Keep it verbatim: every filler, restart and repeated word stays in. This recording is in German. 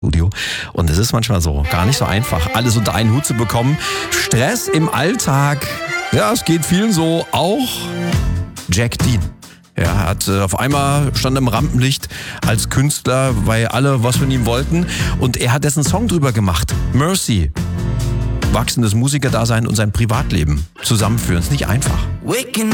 Studio. Und es ist manchmal so, gar nicht so einfach, alles unter einen Hut zu bekommen. Stress im Alltag, ja, es geht vielen so, auch Jack Dean. Er hat äh, auf einmal stand im Rampenlicht als Künstler, weil alle was von ihm wollten. Und er hat dessen Song drüber gemacht. Mercy. Wachsendes Musikerdasein und sein Privatleben zusammenführen. Ist nicht einfach.